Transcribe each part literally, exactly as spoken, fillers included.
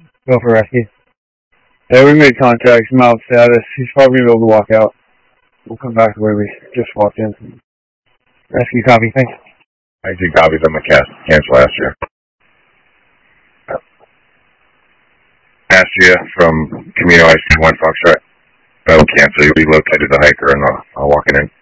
Go for rescue. Yeah, we made contact. He's mild status. He's probably going to be able to walk out. We'll come back to where we just walked in. Rescue copy. Thanks. I see copies. I'm going to cancel Astria. Astria from Camino I C one Foxtrot. I will cancel. You'll be located the hiker and I'll, I'll walk it in.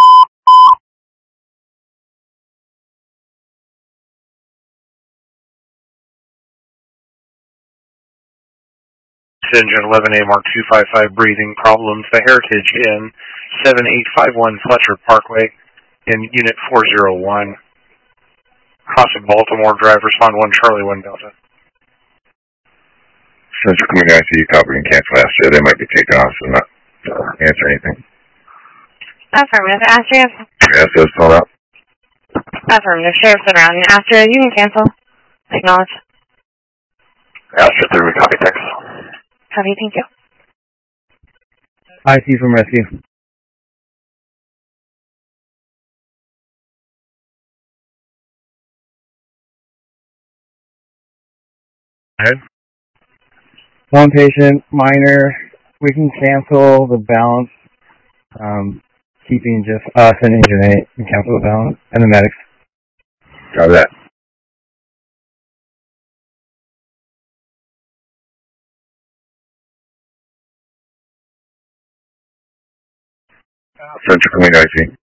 Engine eleven A Mark two five five breathing problems. The Heritage Inn, seven eight five one Fletcher Parkway, in Unit four oh one. Crossing Baltimore, drive respond one Charlie one Delta. Central Community I C U copy and cancel Astria. They might be taken off, so not uh, answer anything. Affirmative. Astria. Yes, that's all out. Affirmative. Sheriff's around. Astria, you can cancel. Acknowledge. Astria three, we copy, thanks. Copy, thank you. I C from rescue. Ahead. One patient, minor. We can cancel the balance, um, keeping just us and Engine eight and cancel the balance, and the medics. Got that. Central Community I C.